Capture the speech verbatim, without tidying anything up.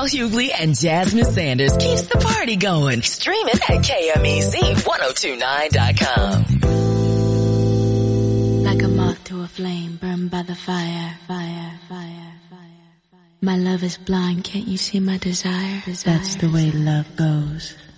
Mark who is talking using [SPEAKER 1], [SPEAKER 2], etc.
[SPEAKER 1] Al Hughley and Jasmine Sanders keeps the party going. Stream it at K M E Z ten twenty-nine dot com.
[SPEAKER 2] Like a moth to a flame, burned by the fire, fire, fire, fire. My love is blind, can't you see my desire? desire. That's the way love goes.